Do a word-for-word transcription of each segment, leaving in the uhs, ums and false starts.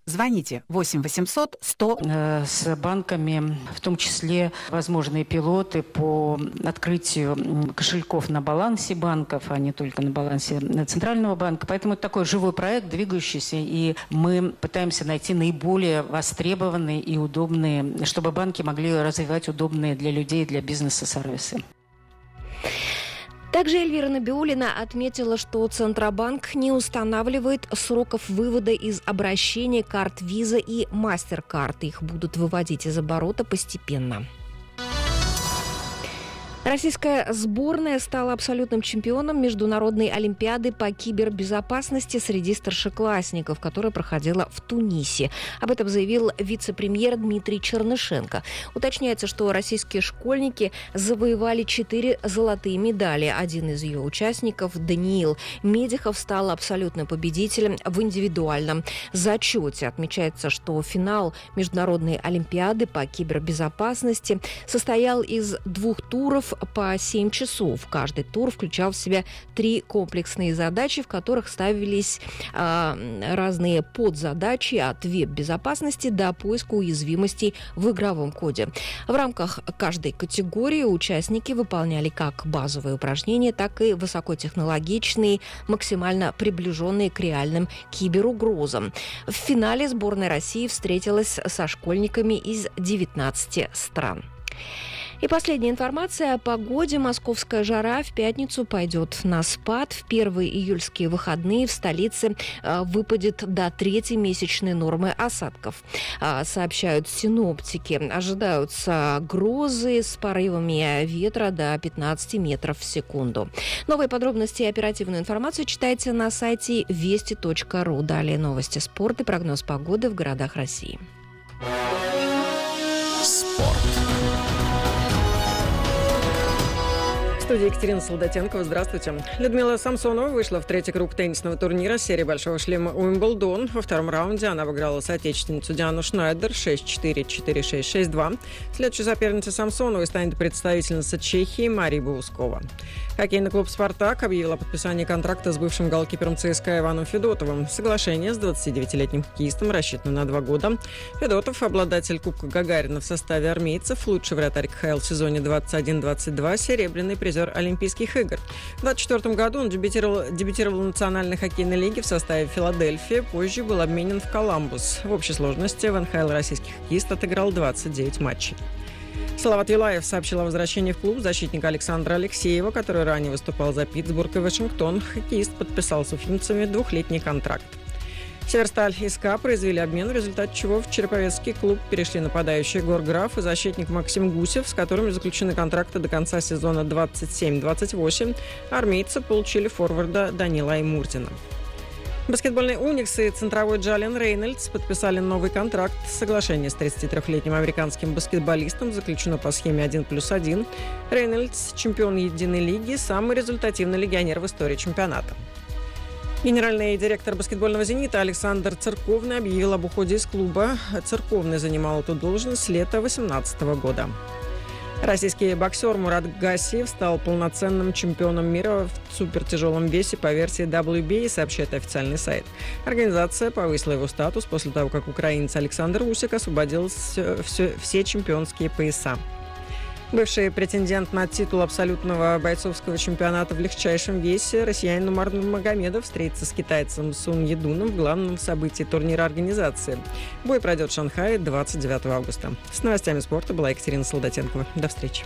Звоните восемь восемьсот сто. С банками, в том числе возможные пилоты по открытию кошельков на балансе банков, а не только на балансе Центрального банка. Поэтому это такой живой проект, двигающийся, и мы пытаемся найти наиболее востребованные и удобные, чтобы банки могли развивать удобные для людей, для бизнеса сервисы. Также Эльвира Набиуллина отметила, что Центробанк не устанавливает сроков вывода из обращения карт Visa и MasterCard. Их будут выводить из оборота постепенно. Российская сборная стала абсолютным чемпионом Международной олимпиады по кибербезопасности среди старшеклассников, которая проходила в Тунисе. Об этом заявил вице-премьер Дмитрий Чернышенко. Уточняется, что российские школьники завоевали четыре золотые медали. Один из ее участников, Даниил Медихов, стал абсолютным победителем в индивидуальном зачете. Отмечается, что финал Международной олимпиады по кибербезопасности состоял из двух туров по семь часов. Каждый тур включал в себя три комплексные задачи, в которых ставились э, разные подзадачи от веб-безопасности до поиска уязвимостей в игровом коде. В рамках каждой категории участники выполняли как базовые упражнения, так и высокотехнологичные, максимально приближенные к реальным киберугрозам. В финале сборная России встретилась со школьниками из девятнадцати стран. И последняя информация о погоде. Московская жара в пятницу пойдет на спад. В первые июльские выходные в столице э, выпадет до третьей месячной нормы осадков. Э, сообщают синоптики. Ожидаются грозы с порывами ветра до пятнадцати метров в секунду. Новые подробности и оперативную информацию читайте на сайте вести точка ру. Далее новости спорта и прогноз погоды в городах России. Спорт. В студии Екатерина Солдатенкова. Здравствуйте. Людмила Самсонова вышла в третий круг теннисного турнира серии «Большого шлема» Уимблдон. Во втором раунде она обыграла соотечественницу Диану Шнайдер шесть четыре, четыре шесть, шесть два. Следующей соперницей Самсоновой станет представительница Чехии Мария Баускова. Хоккейный клуб «Спартак» объявил о подписании контракта с бывшим голкипером ЦСКА Иваном Федотовым. Соглашение с двадцатидевятилетним хоккеистом рассчитано на два года. Федотов, обладатель Кубка Гагарина в составе армейцев, лучший вратарь КХЛ в сезоне двадцать один двадцать два, серебряный призер Олимпийских игр. В двадцать четвёртом году он дебютировал, дебютировал в Национальной хоккейной лиге в составе Филадельфии, позже был обменен в Коламбус. В общей сложности в эн ха эл российский хоккеист отыграл двадцать девять матчей. Салават Юлаев сообщил о возвращении в клуб защитника Александра Алексеева, который ранее выступал за Питтсбург и Вашингтон. Хоккеист подписал с уфимцами двухлетний контракт. Северсталь и СКА произвели обмен, в результате чего в Череповецкий клуб перешли нападающий Егор Граф и защитник Максим Гусев, с которыми заключены контракты до конца сезона двадцать семь двадцать восемь. Армейцы получили форварда Данила Аймуртина. Баскетбольный «Уникс» и центровой Джален Рейнольдс подписали новый контракт. Соглашение с тридцатитрёхлетним американским баскетболистом заключено по схеме один плюс один. Рейнольдс – чемпион единой лиги, самый результативный легионер в истории чемпионата. Генеральный директор баскетбольного «Зенита» Александр Церковный объявил об уходе из клуба. Церковный занимал эту должность с лета две тысячи восемнадцатого года. Российский боксер Мурат Гассиев стал полноценным чемпионом мира в супертяжелом весе по версии дабл ю би эй, сообщает официальный сайт. Организация повысила его статус после того, как украинец Александр Усик освободил все, все чемпионские пояса. Бывший претендент на титул абсолютного бойцовского чемпионата в легчайшем весе россиянин Умар Нурмагомедов встретится с китайцем Сун Едуном в главном событии турнира организации. Бой пройдет в Шанхае двадцать девятого августа. С новостями спорта была Екатерина Солдатенкова. До встречи.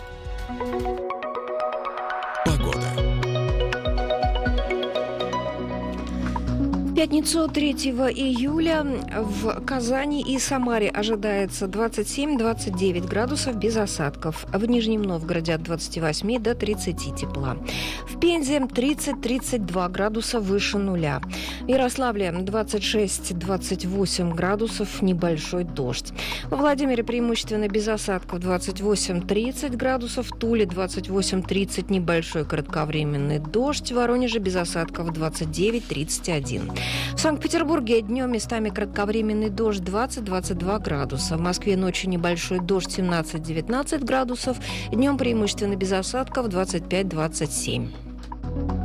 В пятницу третьего июля в Казани и Самаре ожидается двадцать семь - двадцать девять градусов без осадков. В Нижнем Новгороде от двадцати восьми до тридцати тепла. В Пензе тридцать - тридцать два градуса выше нуля. В Ярославле двадцать шесть - двадцать восемь градусов, небольшой дождь. Во Владимире преимущественно без осадков двадцать восемь - тридцать градусов. В Туле двадцать восемь - тридцать, небольшой кратковременный дождь. В Воронеже без осадков двадцать девять - тридцать один. В Санкт-Петербурге днем местами кратковременный дождь двадцать - двадцать два градуса. В Москве ночью небольшой дождь семнадцать - девятнадцать градусов. Днем преимущественно без осадков двадцать пять - двадцать семь.